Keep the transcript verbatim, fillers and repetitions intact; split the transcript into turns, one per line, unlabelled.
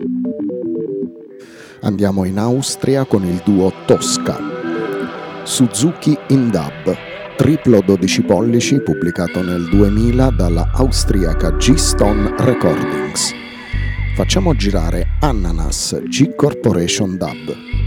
Andiamo in Austria con il duo Tosca. Suzuki in Dub, triplo dodici pollici pubblicato nel duemila dalla austriaca G-Stone Recordings. Facciamo girare Ananas G Corporation Dub.